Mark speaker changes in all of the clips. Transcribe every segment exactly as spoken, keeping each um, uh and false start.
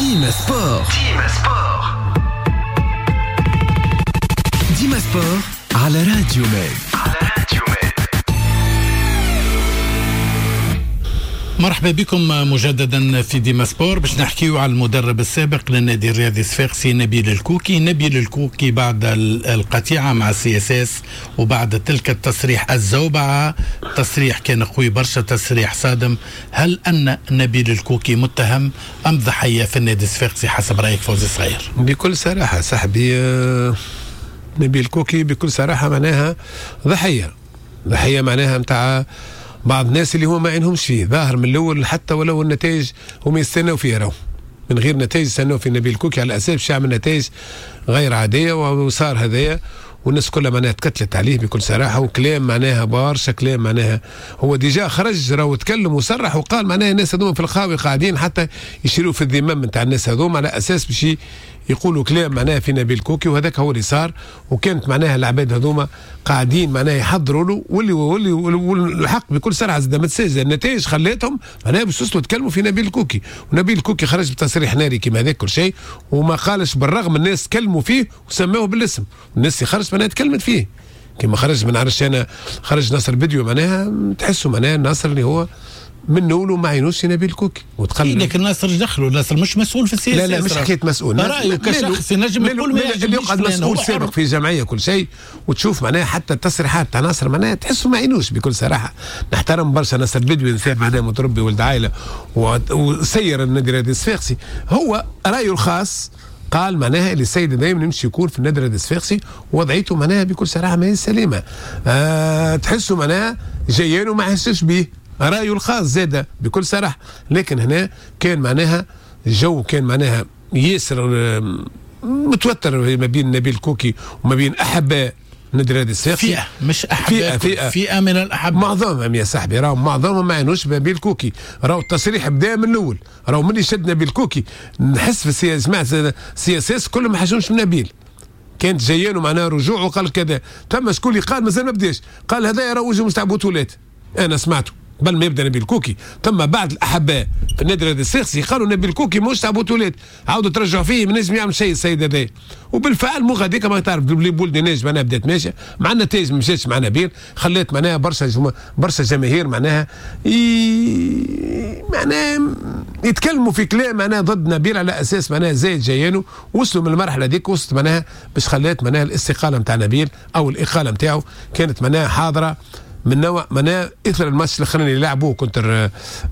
Speaker 1: ديما سبور. ديما سبور. ديما سبور على راديو ميد. على راديو ميد.
Speaker 2: مرحبا بكم مجددا في ديما سبور باش نحكيو على المدرب السابق للنادي الرياضي الصفاقسي نبيل الكوكي. نبيل الكوكي بعد القطيعة مع السي اس اس وبعد تلك التصريح الزوبعة، تصريح كان قوي برشا، تصريح صادم. هل أن نبيل الكوكي متهم أم ضحية في النادي الصفاقسي حسب رأيك فوزي صغير؟
Speaker 3: بكل صراحة صاحبي نبيل الكوكي بكل صراحة معناها ضحية ضحية معناها متاع بعض الناس اللي هو ما عينهمش فيه، ظاهر من الاول حتى ولو النتائج هم يستنوا فيه، راهو من غير نتائج يستنوا في نبيل الكوكي على اساس باش يعمل نتائج غير عاديه، وصار هذايا والناس كلها معناها تكتلت عليه بكل صراحه، وكلام معناها برشا كلام معناها هو ديجا خرج راهو تكلم وصرح وقال معناها الناس هذوما في الخاوي قاعدين حتى يشيلوا في الذمم نتاع الناس هذوما على اساس باش يقولوا كلام معناها في نبيل الكوكي، وهذاك هو اللي صار. وكانت معناها العباد هذوما قاعدين معناها يحضروا له، واللي واللي والحق بكل صراحه زاد ما تساز النتائج خلاتهم معناها باش يوصلوا يتكلموا في نبيل الكوكي، ونبيل الكوكي خرج بتصريح ناري كما هذاك كل شيء، وما قالش بالرغم الناس تكلموا فيه وسموه بالاسم، الناس اللي خرجت معناها تكلمت فيه كما خرج من عرش انا خرج ناصر فيديو معناها تحسوا معناها الناصر اللي هو من نقولوا ما عينوش نبيل الكوكي وتقلل.
Speaker 2: لكن ناصر دخلوا، ناصر مش مسؤول في السياسه.
Speaker 3: لا لا مش حكايه مسؤول،
Speaker 2: رايه كشخص ينجم يقول
Speaker 3: اللي يقعد مسؤول سابق في جمعيه كل شيء، وتشوف معناها حتى التصريحات تاع ناصر معناها تحسوا ما عينوش بكل صراحه. نحترم برشا ناصر بدوي انسان معناها متربي ولد عائله وسير النادي الرياضي الصفاقسي، هو رايه الخاص قال معناها اللي السيد دائما يمشي يكون في النادي الرياضي الصفاقسي ووضعيته معناها بكل صراحه ما هي سليمه. أه تحسوا معناها جايين وما حسش به، رايه الخاص زاده بكل صراحه. لكن هنا كان معناها الجو كان معناها ياسر متوتر ما بين نبيل الكوكي وما بين احباء النادي الرياضي الصفاقسي،
Speaker 2: فئه مش احباء، فئه فئه, فئة من الاحباء معظمهم يا صاحبي، راهو معظمهم ما عينوش نبيل الكوكي، راهو التصريح بدا من الاول، راهو من شد نبيل الكوكي نحس في السياسه سمعت سياسات كلهم ما حاجوش من نبيل، كانت جايانه معناها رجوع وقال كذا، تم شكون اللي قال مازال ما بداش، قال هذا راهو وجه مستعب بطولات، انا سمعته قبل ما يبدا نبيل الكوكي. ثم بعض الاحباء في النادي الرياضي الصفاقسي قالوا نبيل الكوكي مش تاع بطولات، عاودوا ترجعوا فيه ما نجم يعمل شيء السيد هذا، وبالفعل مو غاديك ما تعرف بولد ناج معناها بدات ماشيه مع النتائج ما مشاتش مع نبيل، خلات معناها برشا جم... برشا جماهير معناها ي... معناها يتكلموا في كلام معناها ضد نبيل على اساس معناها زايد جايانه، وصلوا من المرحله هذيك وصلت معناها باش خلات معناها الاستقاله نتاع نبيل او الاقاله نتاعو كانت معناها حاضره من نوع معناها اثر الماتش الاخراني اللي لعبوه كنت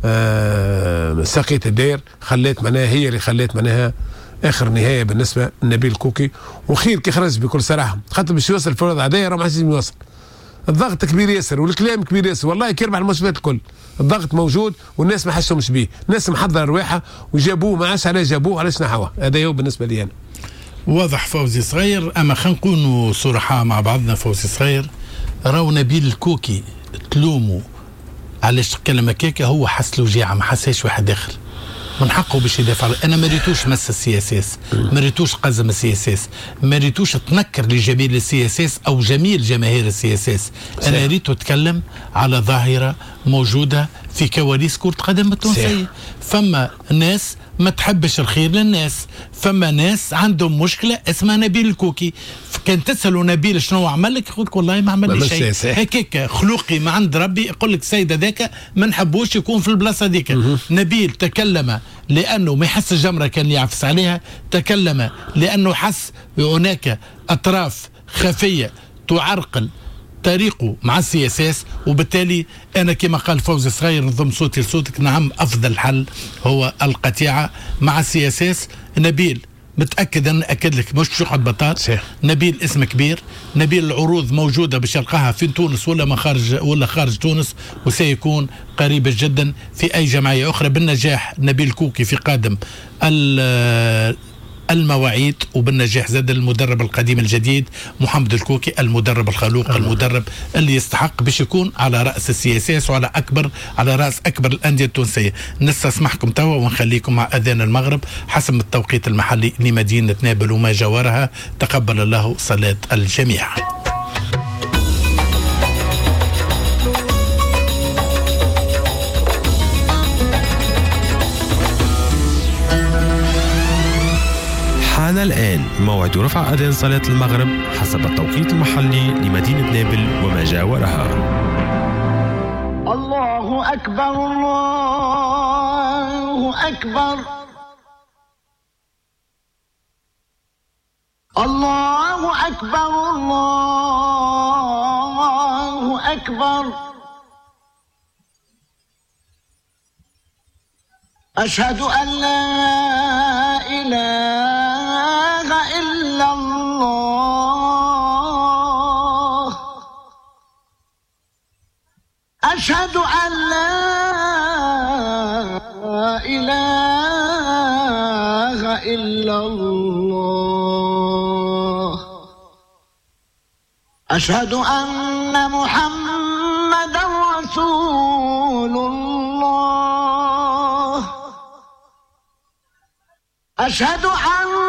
Speaker 2: آه ساقية الدير، خلات معناها هي اللي خلات معناها اخر نهايه بالنسبه لنبيل الكوكي، وخير كي خرج بكل صراحه، خاطر باش يوصل في الوضع هذايا راه ما عادش يوصل، الضغط كبير ياسر والكلام كبير ياسر، والله كي يربح الماتشات الكل الضغط موجود والناس ما حسهمش بيه، الناس محضره رواحها وجابوه ما عادش علاه جابوه علاش نحوه، هذا هو بالنسبه لي انا. واضح فوزي صغير، اما خلينا نكونوا صراحه مع بعضنا فوزي صغير، راهو نبيل الكوكي تلومه علاش تكلم هكاك، هو حس له جاعه ما حساش واحد اخر، من حقه باش يدافع. انا ما ريتوش مس السي اس اس، ما ريتوش قزم السي اس اس، ما ريتوش تنكر لجميل السي اس اس او جميل جماهير السي اس اس، انا ريته تكلم على ظاهره موجوده في كواليس كره قدم التونسيه. فما ناس ما تحبش الخير للناس، فما ناس عندهم مشكله اسمها نبيل الكوكي، كان تسالوا نبيل شنو عمل لك يقول لك والله ما عمل لي شيء، هكاك خلقي ما عند ربي، يقول لك السيد هذاك ما نحبوش يكون في البلاصه هذيك. نبيل تكلم لانه ما يحس الجمره كان يعفس عليها، تكلم لانه حس هناك اطراف خفيه تعرقل طريقه مع السي اس اس، وبالتالي انا كما قال فوزي صغير نضم صوتي لصوتك، نعم افضل حل هو القطيعه مع السي اس اس. نبيل متاكد ان اكد لك مش يقعد بطاط، نبيل اسم كبير، نبيل العروض موجوده باش يلقاها في تونس ولا ما خارج ولا خارج تونس، وسيكون قريبا جدا في اي جمعيه اخرى. بالنجاح نبيل الكوكي في قادم المواعيد، وبالنجاح زاد المدرب القديم الجديد محمد الكوكي، المدرب الخلوق، المدرب اللي يستحق باش يكون على راس السي اس اس وعلى اكبر على راس اكبر الانديه التونسيه. نستسمحكم توا ونخليكم مع اذان المغرب حسب التوقيت المحلي لمدينه نابل وما جاورها. تقبل الله صلاه الجميع.
Speaker 4: الآن موعد رفع أذان صلاة المغرب حسب التوقيت المحلي لمدينة نابل وما جاورها.
Speaker 5: الله أكبر الله أكبر الله أكبر الله أكبر أشهد أن لا إله إلا الله أشهد أن لا إله إلا الله أشهد أن محمدا رسول الله أشهد أن